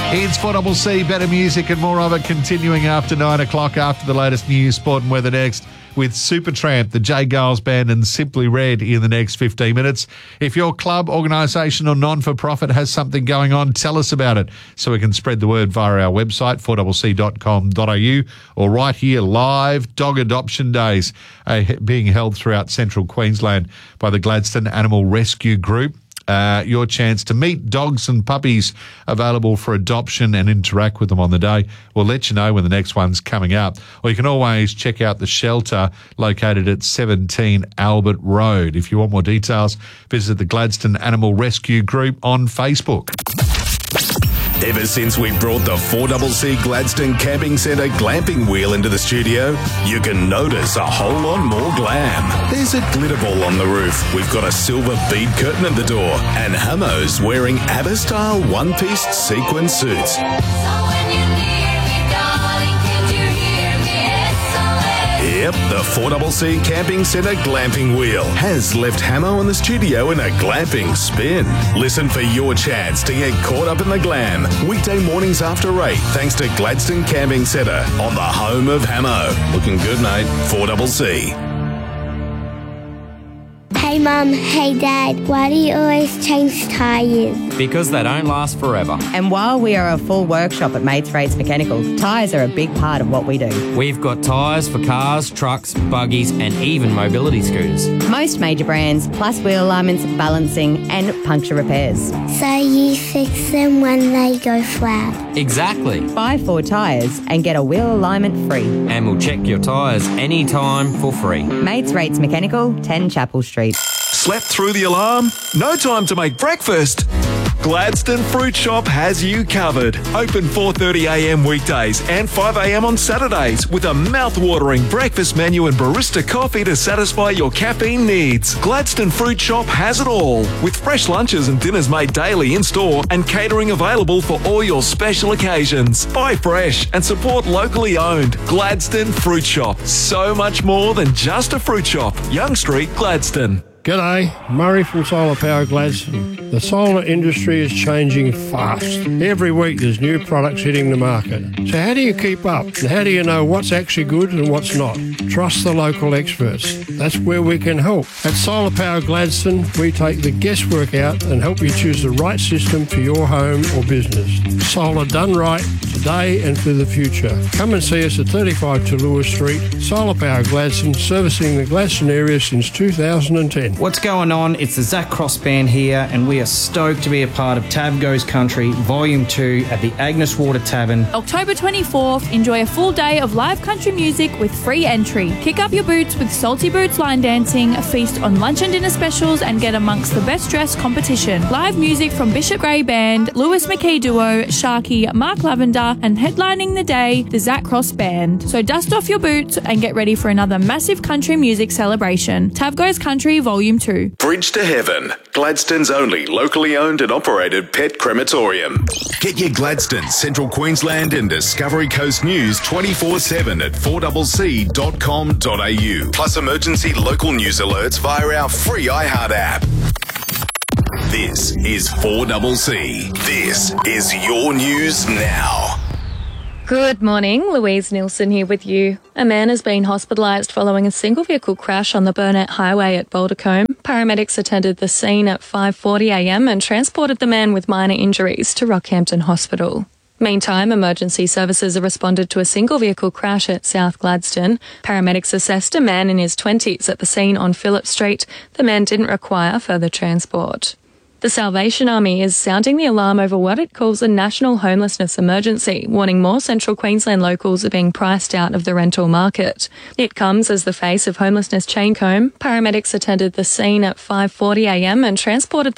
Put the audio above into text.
It's 4CC, better music and more of it continuing after 9 o'clock after the latest news, sport and weather next with Supertramp, the J Giles Band and Simply Red in the next 15 minutes. If your club, organisation or non-for-profit has something going on, tell us about it so we can spread the word via our website, 4cc.com.au, or right here live. Dog Adoption Days being held throughout central Queensland by the Gladstone Animal Rescue Group. Your chance to meet dogs and puppies available for adoption and interact with them on the day. We'll let you know when the next one's coming up. Or you can always check out the shelter located at 17 Albert Road. If you want more details, visit the Gladstone Animal Rescue Group on Facebook. Ever since we brought the 4CC Gladstone Camping Centre glamping wheel into the studio, you can notice a whole lot more glam. There's a glitter ball on the roof, we've got a silver bead curtain at the door, and Hamo's wearing ABBA-style one-piece sequin suits. Yep, the 4CC Camping Centre glamping wheel has left Hamo in the studio in a glamping spin. Listen for your chance to get caught up in the glam. Weekday mornings after 8, thanks to Gladstone Camping Centre on the home of Hamo. Looking good, mate. 4CC. Hey Mum, hey Dad, why do you always change tyres? Because they don't last forever. And while we are a full workshop at Mates Rates Mechanical, tyres are a big part of what we do. We've got tyres for cars, trucks, buggies and even mobility scooters. Most major brands, plus wheel alignments, balancing and puncture repairs. So you fix them when they go flat? Exactly. Buy 4 tyres and get a wheel alignment free. And we'll check your tyres anytime for free. Mates Rates Mechanical, 10 Chapel Street. Slept through the alarm? No time to make breakfast? Gladstone Fruit Shop has you covered. Open 4:30am weekdays and 5am on Saturdays with a mouth-watering breakfast menu and barista coffee to satisfy your caffeine needs. Gladstone Fruit Shop has it all, with fresh lunches and dinners made daily in-store and catering available for all your special occasions. Buy fresh and support locally owned. Gladstone Fruit Shop. So much more than just a fruit shop. Young Street, Gladstone. G'day, Murray from Solar Power Gladstone. The solar industry is changing fast. Every week there's new products hitting the market. So how do you keep up? And how do you know what's actually good and what's not? Trust the local experts. That's where we can help. At Solar Power Gladstone, we take the guesswork out and help you choose the right system for your home or business. Solar done right, today and for the future. Come and see us at 35 to Lewis Street. Solar Power Gladstone, servicing the Gladstone area since 2010. What's going on? It's the Zach Cross Band here, and we are stoked to be a part of Tab Goes Country Volume 2 at the Agnes Water Tavern. October 24th, enjoy a full day of live country music with free entry. Kick up your boots with Salty Boots line dancing, feast on lunch and dinner specials, and get amongst the best dressed competition. Live music from Bishop Gray Band, Lewis McKee Duo, Sharky, Mark Lavender, and headlining the day, the Zach Cross Band. So dust off your boots and get ready for another massive country music celebration. Tab Goes Country Volume 2. Bridge to Heaven, Gladstone's only locally owned and operated pet crematorium. Get your Gladstone, Central Queensland and Discovery Coast news 24/7 at 4cc.com.au. Plus emergency local news alerts via our free iHeart app. This is 4CC. This is your news now. Good morning, Louise Nielsen here with you. A man has been hospitalised following a single vehicle crash on the Burnett Highway at Baldercombe. Paramedics attended the scene at 5:40am and transported the man with minor injuries to Rockhampton Hospital. Meantime, emergency services have responded to a single vehicle crash at South Gladstone. Paramedics assessed a man in his 20s at the scene on Phillip Street. The man didn't require further transport. The Salvation Army is sounding the alarm over what it calls a national homelessness emergency, warning more Central Queensland locals are being priced out of the rental market. It comes as the face of homelessness chain comb. Paramedics attended the scene at 5:40am and transported